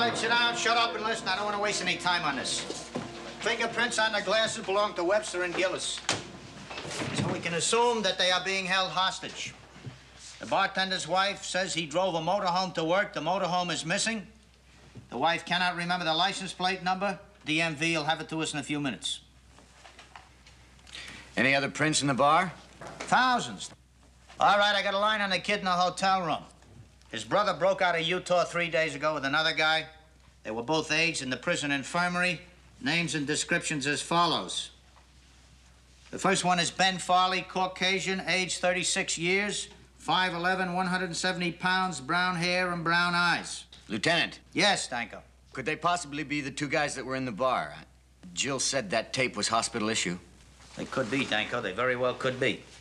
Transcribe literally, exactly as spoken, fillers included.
right, sit down, shut up, and listen. I don't want to waste any time on this. Fingerprints on the glasses belong to Webster and Gillis. So we can assume that they are being held hostage. The bartender's wife says he drove a motorhome to work. The motorhome is missing. The wife cannot remember the license plate number. D M V will have it to us in a few minutes. Any other prints in the bar? Thousands. All right, I got a line on the kid in the hotel room. His brother broke out of Utah three days ago with another guy. They were both aides in the prison infirmary. Names and descriptions as follows. The first one is Ben Farley, Caucasian, age thirty-six years, five eleven, one hundred seventy pounds, brown hair and brown eyes. Lieutenant. Yes, Danko. Could they possibly be the two guys that were in the bar? Jill said that tape was hospital issue. They could be, Danko. They very well could be.